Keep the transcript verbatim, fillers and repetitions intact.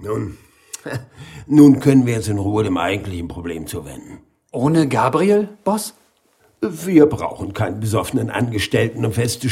Nun, nun können wir jetzt in Ruhe dem eigentlichen Problem zuwenden. Ohne Gabriel, Boss? Wir brauchen keinen besoffenen Angestellten, um festzustellen,